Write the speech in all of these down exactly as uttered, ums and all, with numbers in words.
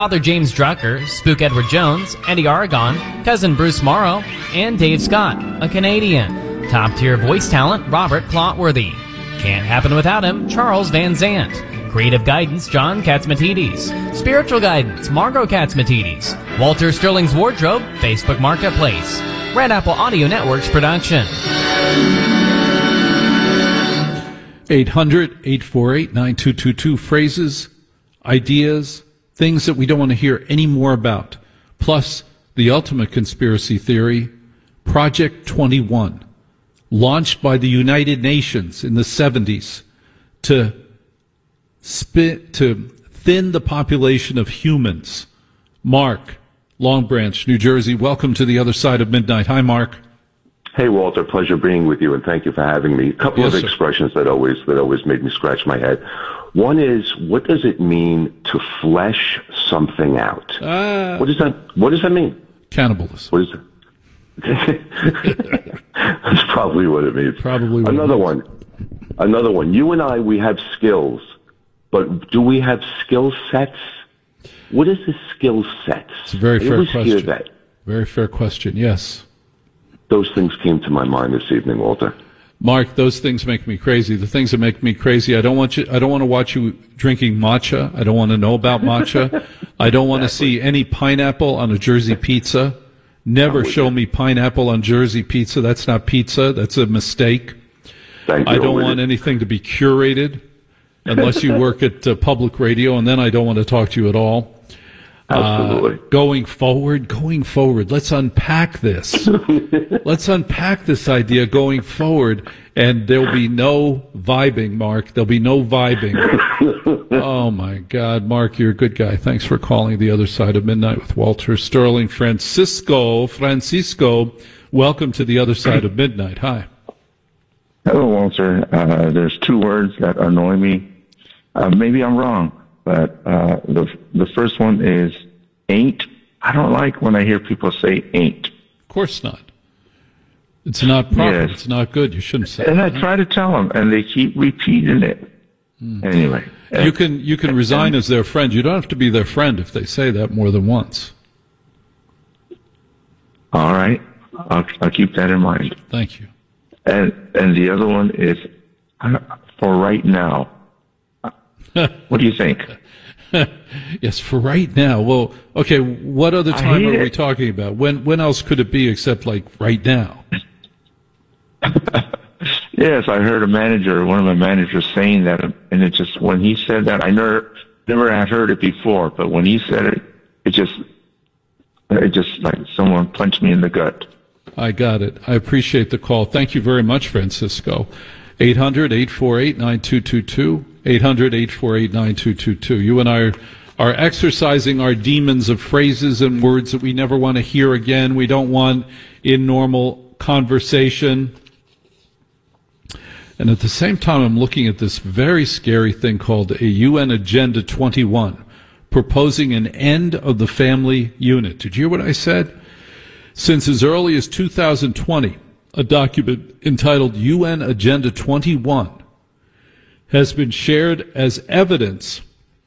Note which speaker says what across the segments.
Speaker 1: Father James Drucker, Spook Edward Jones, Eddie Aragon, Cousin Bruce Morrow, and Dave Scott, a Canadian. Top-tier voice talent, Robert Clotworthy. Can't happen without him, Charles Van Zant. Creative guidance, John Katzmatidis. Spiritual guidance, Margot Katzmatidis. Walter Sterling's Wardrobe, Facebook Marketplace. Red Apple Audio Network's production.
Speaker 2: eight hundred, eight four eight, nine two two two. Phrases, ideas, things that we don't want to hear any more about. Plus, the ultimate conspiracy theory, Project twenty-one, launched by the United Nations in the seventies to spit, to thin the population of humans. Mark, Long Branch, New Jersey, welcome to the other side of midnight. Hi, Mark.
Speaker 3: Hey, Walter, pleasure being with you, and thank you for having me. A couple
Speaker 2: Yes,
Speaker 3: of
Speaker 2: sir.
Speaker 3: expressions that always that always made me scratch my head. One is, what does it mean to flesh something out?
Speaker 2: Uh,
Speaker 3: What does that What does that mean?
Speaker 2: Cannibalism.
Speaker 3: What is it? That's probably what it means.
Speaker 2: Probably what it
Speaker 3: Another
Speaker 2: means.
Speaker 3: one. Another one. You and I, we have skills, but do we have skill sets? What is the skill sets?
Speaker 2: It's a very
Speaker 3: I
Speaker 2: fair
Speaker 3: always hear
Speaker 2: question.
Speaker 3: that.
Speaker 2: Very fair question, yes.
Speaker 3: Those things came to my mind this evening, Walter.
Speaker 2: Mark, those things make me crazy. The things that make me crazy, I don't want you, I don't want to watch you drinking matcha. I don't want to know about matcha. I don't want to see any pineapple on a Jersey pizza. Never show me pineapple on Jersey pizza. That's not pizza. That's a mistake.
Speaker 3: Thank you.
Speaker 2: I don't
Speaker 3: With
Speaker 2: want
Speaker 3: it.
Speaker 2: anything to be curated unless you work at uh, public radio, and then I don't want to talk to you at all.
Speaker 3: Absolutely.
Speaker 2: Uh, going forward, going forward. Let's unpack this. Let's unpack this idea going forward, and there'll be no vibing, Mark. There'll be no vibing. Oh, my God. Mark, you're a good guy. Thanks for calling the other side of midnight with Walter Sterling. Francisco, Francisco, welcome to the other side of midnight. Hi.
Speaker 4: Hello, Walter. Uh, there's two words that annoy me. Uh, maybe I'm wrong, but uh, the the first one is ain't. I don't like when I hear people say ain't.
Speaker 2: Of course not. It's not proper.
Speaker 4: Yes.
Speaker 2: It's not good. You shouldn't say
Speaker 4: And I
Speaker 2: that.
Speaker 4: try to tell them, and they keep repeating it. Anyway.
Speaker 2: You can you can resign as their friend. You don't have to be their friend if they say that more than once.
Speaker 4: All right. I'll, I'll keep that in mind.
Speaker 2: Thank you.
Speaker 4: And and the other one is uh, for right now. What do you think?
Speaker 2: Yes, for right now. Well, okay, what other
Speaker 4: I
Speaker 2: time
Speaker 4: hate
Speaker 2: are we
Speaker 4: it.
Speaker 2: talking about? When when else could it be except like right now?
Speaker 4: Yes, I heard a manager, one of my managers saying that, and it just, when he said that, I never, never had heard it before, but when he said it, it just, it just like someone punched me in the gut.
Speaker 2: I got it. I appreciate the call. Thank you very much, Francisco. eight hundred, eight four eight, nine two two two. eight hundred, eight four eight, nine two two two. You and I are, are exercising our demons of phrases and words that we never want to hear again. We don't want in normal conversation. And at the same time, I'm looking at this very scary thing called a U N Agenda twenty-one, proposing an end of the family unit. Did you hear what I said? Since as early as two thousand twenty, a document entitled U N Agenda twenty-one has been shared as evidence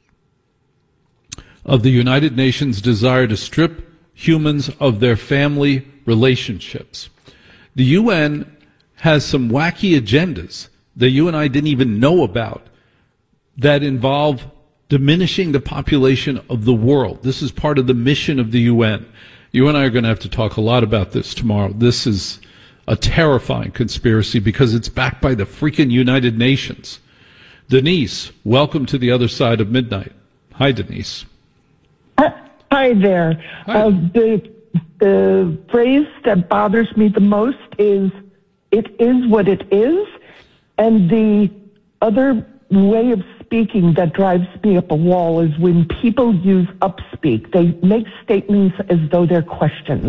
Speaker 2: of the United Nations' desire to strip humans of their family relationships. The U N has some wacky agendas that you and I didn't even know about that involve diminishing the population of the world. This is part of the mission of the U N. You and I are going to have to talk a lot about this tomorrow. This is a terrifying conspiracy because it's backed by the freaking United Nations. Denise, welcome to the other side of midnight. Hi, Denise.
Speaker 5: Hi there.
Speaker 2: Hi.
Speaker 5: Uh, the, the phrase that bothers me the most is, it is what it is. And the other way of speaking that drives me up a wall is when people use upspeak. They make statements as though they're questions.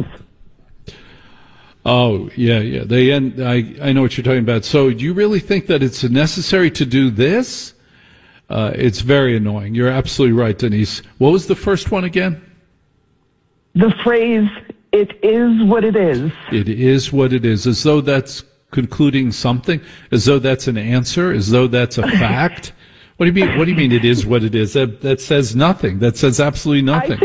Speaker 2: Oh, yeah, yeah. They end, I, I know what you're talking about. So do you really think that it's necessary to do this? Uh, it's very annoying. You're absolutely right, Denise. What was the first one again?
Speaker 5: The phrase, it is what it is.
Speaker 2: It is what it is, as though that's concluding something, as though that's an answer, as though that's a fact. What do you mean? What do you mean? It is what it is. That that says nothing. That says absolutely nothing.
Speaker 5: I